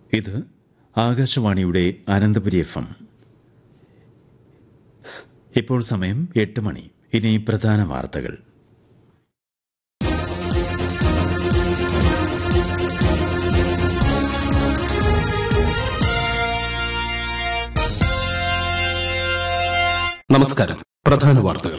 ഇത് ആകാശവാണിയുടെ അനന്തപുരി FM. ഇപ്പോൾ സമയം 8 മണി. ഇനി പ്രധാന വാർത്തകൾ. നമസ്കാരം. പ്രധാന വാർത്തകൾ.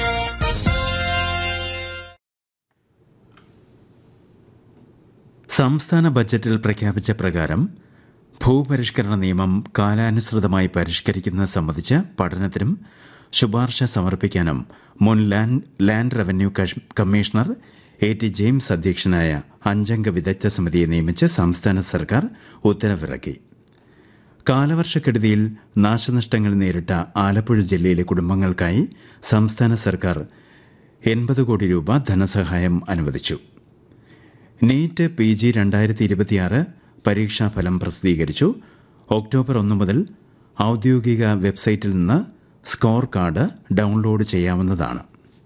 സംസ്ഥാന ബജറ്റിൽ പ്രഖ്യാപിച്ച പ്രകാരം ഭൂപരിഷ്കരണ നിയമം കാലാനുസൃതമായി പരിഷ്കരിക്കുന്നത് സംബന്ധിച്ച് പഠനത്തിനും ശുപാർശ സമർപ്പിക്കാനും മുൻ land revenue commissioner A.T. James അധ്യക്ഷനായ 5-അംഗ വിദഗ്ധ സമിതിയെ നിയമിച്ച് സംസ്ഥാന സർക്കാർ ഉത്തരവിറക്കി. കാലവർഷക്കെടുതിയിൽ നാശനഷ്ടങ്ങൾ നേരിട്ട ആലപ്പുഴ ജില്ലയിലെ കുടുംബങ്ങൾക്കായി സംസ്ഥാന സർക്കാർ 80 കോടി രൂപ ധനസഹായം അനുവദിച്ചു. നീറ്റ് PG 2026 പരീക്ഷാഫലം പ്രസിദ്ധീകരിച്ചു. ഒക്ടോബർ 1 മുതൽ ഔദ്യോഗിക വെബ്സൈറ്റിൽ നിന്ന് സ്കോർ കാർഡ് ഡൗൺലോഡ് ചെയ്യാവുന്നതാണ്.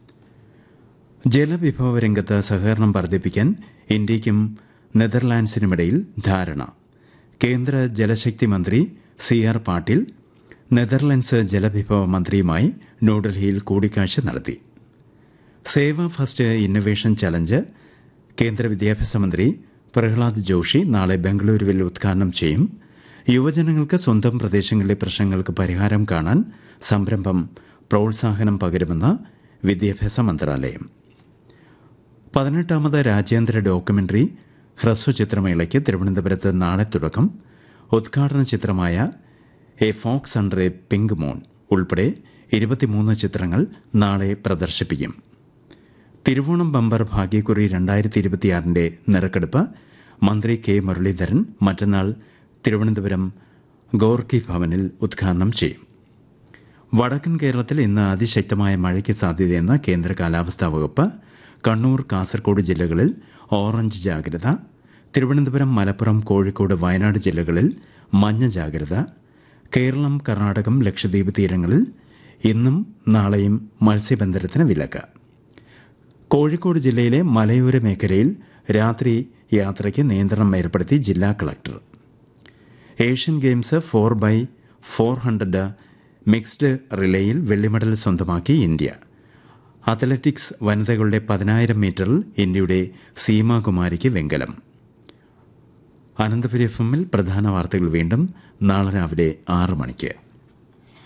ജലവിഭവ രംഗത്ത് സഹകരണം വർദ്ധിപ്പിക്കാൻ ഇന്ത്യയ്ക്കും നെതർലാൻഡ്സിനുമിടയിൽ ധാരണ. കേന്ദ്ര ജലശക്തി മന്ത്രി CR പാട്ടീൽ നെതർലൻഡ്സ് ജലവിഭവ മന്ത്രിയുമായി ന്യൂഡൽഹിയിൽ കൂടിക്കാഴ്ച നടത്തി. സേവ ഫസ്റ്റ് ഇന്നൊവേഷൻ ചലഞ്ച് കേന്ദ്ര വിദ്യാഭ്യാസ മന്ത്രി പ്രഹ്ലാദ് ജോഷി നാളെ ബംഗളൂരുവിൽ ഉദ്ഘാടനം ചെയ്യും. യുവജനങ്ങൾക്ക് സ്വന്തം പ്രദേശങ്ങളിലെ പ്രശ്നങ്ങൾക്ക് പരിഹാരം കാണാൻ സംരംഭം പ്രോത്സാഹനം പകരുമെന്ന് വിദ്യാഭ്യാസ മന്ത്രാലയം. 18ാമത് രാജ്യാന്തര ഡോക്യുമെന്ററി ഹ്രസ്വചിത്രമേളയ്ക്ക് തിരുവനന്തപുരത്ത് നാളെ തുടക്കം. ഉദ്ഘാടന ചിത്രമായ A Fox under A pink moon ഉൾപ്പെടെ 23 ചിത്രങ്ങൾ നാളെ പ്രദർശിപ്പിക്കും. തിരുവോണം ബമ്പർ ഭാഗ്യക്കുറി 2026 നറുക്കെടുപ്പ് മന്ത്രി K. മുരളീധരൻ മറ്റന്നാൾ തിരുവനന്തപുരം ഗോർക്കി ഭവനിൽ ഉദ്ഘാടനം ചെയ്യും. വടക്കൻ കേരളത്തിൽ ഇന്ന് അതിശക്തമായ മഴയ്ക്ക് സാധ്യതയെന്ന് കേന്ദ്ര കാലാവസ്ഥാ വകുപ്പ്. കണ്ണൂർ, കാസർഗോഡ് ജില്ലകളിൽ ഓറഞ്ച് ജാഗ്രത. തിരുവനന്തപുരം, മലപ്പുറം, കോഴിക്കോട്, വയനാട് ജില്ലകളിൽ മഞ്ഞ ജാഗ്രത. കേരളം, കർണാടകം, ലക്ഷദ്വീപ് തീരങ്ങളിൽ ഇന്നും നാളെയും മത്സ്യബന്ധനത്തിന് വിലക്ക്. കോഴിക്കോട് ജില്ലയിലെ മലയോര മേഖലയിൽ രാത്രി യാത്രയ്ക്ക് നിയന്ത്രണം ഏർപ്പെടുത്തി ജില്ലാ collector. Asian games 4x400 mixed റിലേയിൽ വെള്ളിമെഡൽ സ്വന്തമാക്കി ഇന്ത്യ. അത്ലറ്റിക്സ് വനിതകളുടെ 10,000 മീറ്ററിൽ ഇന്ത്യയുടെ സീമാകുമാരിക്ക് വെങ്കലം. അനന്തപുരി FM പ്രധാന വാർത്തകൾ വീണ്ടും നാളെ രാവിലെ 6 മണിക്ക്.